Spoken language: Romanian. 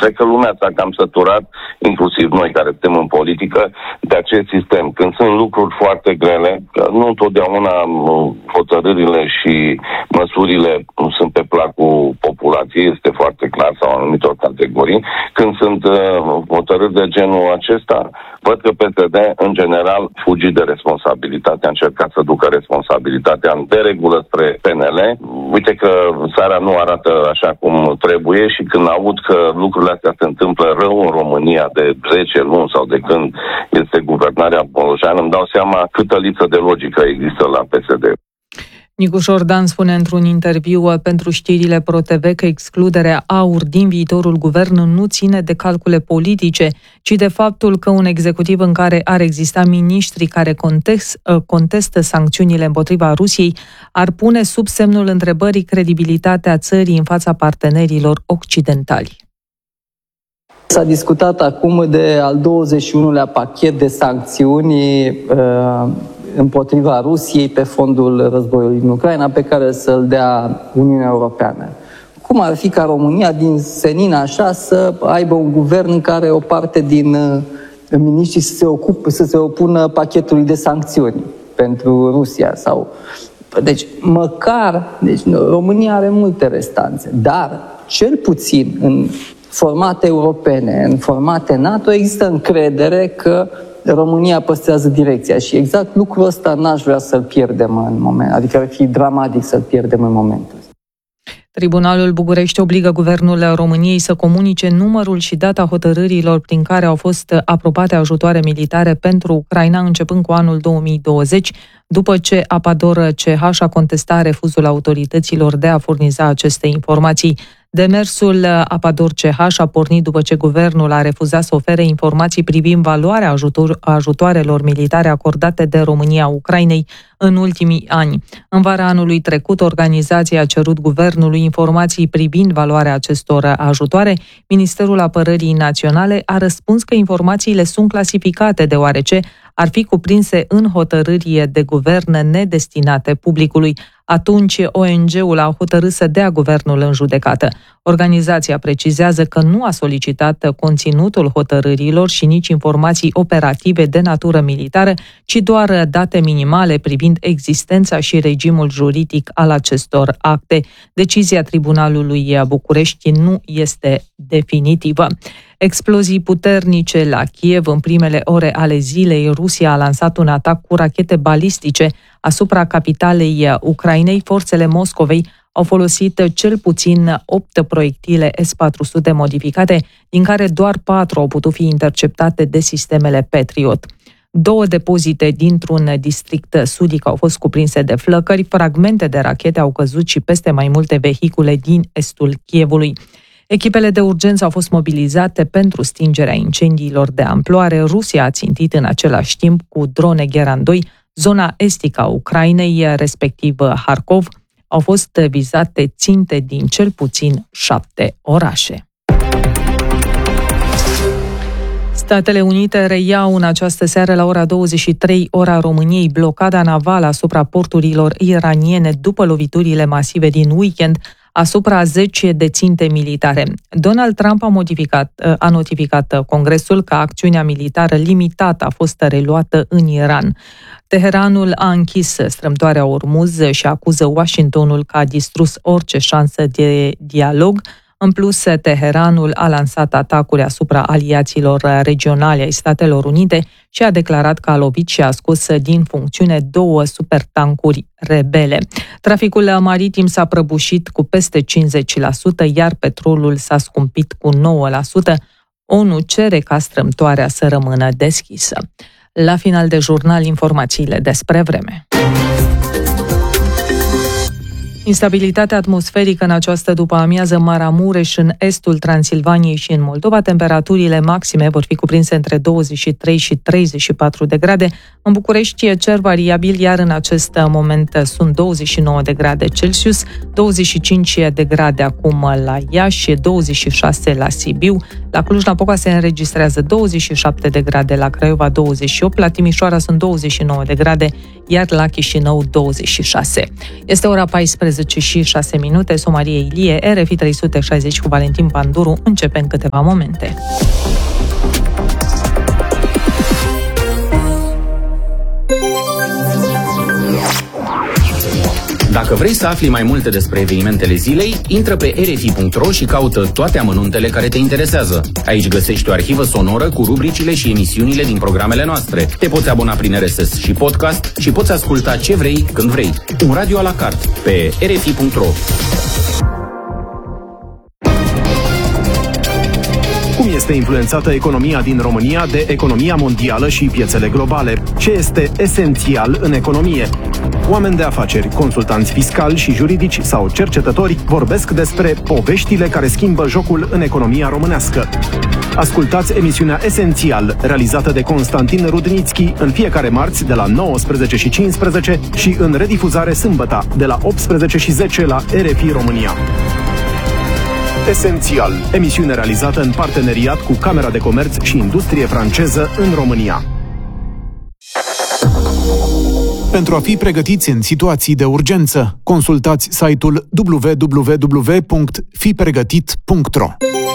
Cred că lumea s-a cam săturat, inclusiv noi care suntem în politică, de acest sistem. Când sunt lucruri foarte grele, că nu întotdeauna hotărârile și măsurile sunt pe placul populației, este foarte clar, sau anumitor categorii. Când sunt hotărâri de genul acesta, văd că PSD, în general, fugi de responsabilitate, a încercat să ducă responsabilitatea în deregulă spre PNL. Uite că țara nu arată așa cum trebuie și când aud că lucrurile astea se întâmplă rău în România de 10 luni sau de când este guvernarea Bolojan, îmi dau seama câtă lipsă de logică există la PSD. Nicu Șordan spune într-un interviu pentru știrile ProTV că excluderea AUR din viitorul guvern nu ține de calcule politice, ci de faptul că un executiv în care ar exista miniștri care contestă sancțiunile împotriva Rusiei ar pune sub semnul întrebării credibilitatea țării în fața partenerilor occidentali. S-a discutat acum de al 21-lea pachet de sancțiuni împotriva Rusiei pe fondul războiului din Ucraina, pe care să-l dea Uniunea Europeană. Cum ar fi ca România, din senin așa, să aibă un guvern în care o parte din miniștri să se opună pachetului de sancțiuni pentru Rusia? Deci, România are multe restanțe, dar cel puțin în formate europene, în formate NATO, există încredere că România păstrează direcția și exact lucrul ăsta n-aș vrea să-l pierdem în moment, adică ar fi dramatic să-l pierdem în momentul ăsta. Tribunalul București obligă Guvernul României să comunice numărul și data hotărârilor prin care au fost aprobate ajutoare militare pentru Ucraina începând cu anul 2020, după ce Apador CH a contestat refuzul autorităților de a furniza aceste informații. Demersul Apador CH a pornit după ce guvernul a refuzat să ofere informații privind valoarea ajutoarelor militare acordate de România Ucrainei în ultimii ani. În vara anului trecut, organizația a cerut guvernului informații privind valoarea acestor ajutoare. Ministerul Apărării Naționale a răspuns că informațiile sunt clasificate, deoarece ar fi cuprinse în hotărâri de guvern nedestinate publicului. Atunci, ONG-ul a hotărât să dea guvernul în judecată. Organizația precizează că nu a solicitat conținutul hotărârilor și nici informații operative de natură militară, ci doar date minimale privind existența și regimul juridic al acestor acte. Decizia Tribunalului București nu este definitivă. Explozii puternice la Kiev. În primele ore ale zilei, Rusia a lansat un atac cu rachete balistice asupra capitalei Ucrainei. Forțele Moscovei au folosit cel puțin 8 proiectile S-400 modificate, din care doar 4 au putut fi interceptate de sistemele Patriot. 2 depozite dintr-un district sudic au fost cuprinse de flăcări, fragmente de rachete au căzut și peste mai multe vehicule din estul Kievului. Echipele de urgență au fost mobilizate pentru stingerea incendiilor de amploare. Rusia a țintit în același timp cu drone Geran 2 zona estică a Ucrainei, respectiv Harkov. Au fost vizate ținte din cel puțin 7 orașe. Statele Unite reiau în această seară la ora 23, ora României, blocada navală asupra porturilor iraniene după loviturile masive din weekend asupra 10 de ținte militare. Donald Trump a notificat Congresul că acțiunea militară limitată a fost reluată în Iran. Teheranul a închis strâmtoarea Ormuz și acuză Washingtonul că a distrus orice șansă de dialog. În plus, Teheranul a lansat atacuri asupra aliaților regionale ai Statelor Unite și a declarat că a lovit și a scos din funcțiune 2 supertancuri rebele. Traficul maritim s-a prăbușit cu peste 50%, iar petrolul s-a scumpit cu 9%. ONU cere ca strâmtoarea să rămână deschisă. La final de jurnal, informațiile despre vreme. Instabilitatea atmosferică în această după-amiază Maramureș, în estul Transilvaniei și în Moldova. Temperaturile maxime vor fi cuprinse între 23 și 34 de grade. În București e cer variabil, iar în acest moment sunt 29 de grade Celsius, 25 de grade acum la Iași, 26 la Sibiu, La Cluj-Napoca se înregistrează 27 de grade, la Craiova 28, la Timișoara sunt 29 de grade, iar la Chișinău 26. Este ora 14 și 6 minute, Somarie Ilie, RFI 360 cu Valentin Panduru, începe în câteva momente. Dacă vrei să afli mai multe despre evenimentele zilei, intră pe rfi.ro și caută toate amănuntele care te interesează. Aici găsești o arhivă sonoră cu rubricile și emisiunile din programele noastre. Te poți abona prin RSS și podcast și poți asculta ce vrei, când vrei. Un radio à la carte pe rfi.ro. Cum este influențată economia din România de economia mondială și piețele globale? Ce este esențial în economie? Oameni de afaceri, consultanți fiscali și juridici sau cercetători vorbesc despre poveștile care schimbă jocul în economia românească. Ascultați emisiunea Esențial, realizată de Constantin Rudnițchi, în fiecare marți de la 19:15 și în redifuzare sâmbătă de la 18:10 la RFI România. Esențial, emisiune realizată în parteneriat cu Camera de Comerț și Industrie franceză în România. Pentru a fi pregătiți în situații de urgență, consultați site-ul www.fipregătit.ro.